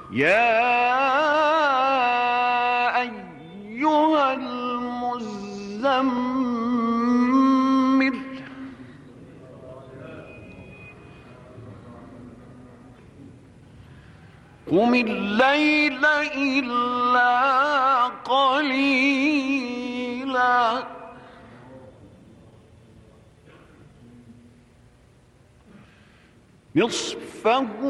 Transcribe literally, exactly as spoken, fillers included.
يا أيها المزمل قم الليل إلا قليلا نصفه